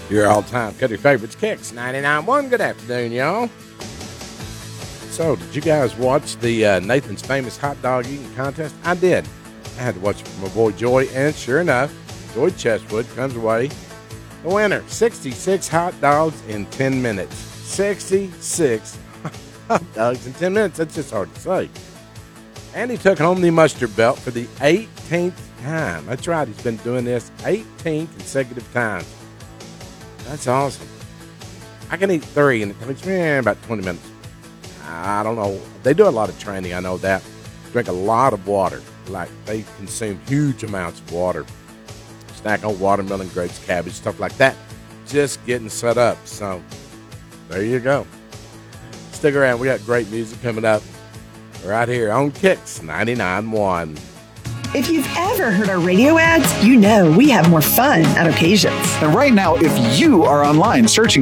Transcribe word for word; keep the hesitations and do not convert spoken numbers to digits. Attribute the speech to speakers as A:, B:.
A: Your all-time country favorites, Kicks ninety-nine point one. Good afternoon, y'all. So, did you guys watch the uh, Nathan's Famous Hot Dog Eating Contest? I did. I had to watch it for my boy Joy, and sure enough, Joy Chestwood comes away the winner. sixty-six hot dogs in ten minutes. sixty-six hot dogs in ten minutes. That's just hard to say. And he took home the mustard belt for the eighteenth time. That's right. He's been doing this eighteen consecutive times. That's awesome. I can eat three, and it takes me eh, about twenty minutes. I don't know. They do a lot of training. I know that. Drink a lot of water. Like, they consume huge amounts of water. Snack on watermelon, grapes, cabbage, stuff like that. Just getting set up. So, there you go. Stick around. We got great music coming up right here on Kicks ninety-nine point one.
B: If you've ever heard our radio ads, you know we have more fun at occasions.
C: And right now, if you are online searching